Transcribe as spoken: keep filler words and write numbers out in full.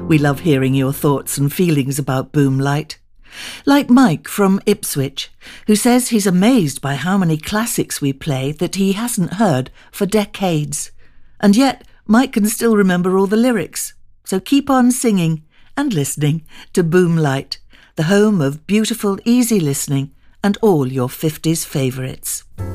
We love hearing your thoughts and feelings about Boomlight. Like Mike from Ipswich, who says he's amazed by how many classics we play that he hasn't heard for decades. And yet, Mike can still remember all the lyrics. So keep on singing and listening to Boomlight, the home of beautiful, easy listening and all your fifties favourites.